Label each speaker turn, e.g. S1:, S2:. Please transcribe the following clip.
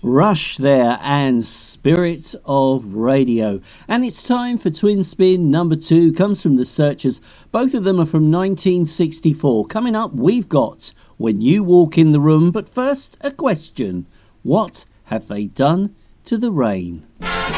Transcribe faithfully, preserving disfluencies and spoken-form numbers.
S1: Rush there and Spirit of Radio. And it's time for Twin Spin number two. Comes from The Searchers. Both of them are from nineteen sixty-four. Coming up, we've got When You Walk in the Room. But first, a question. What have they done to the rain?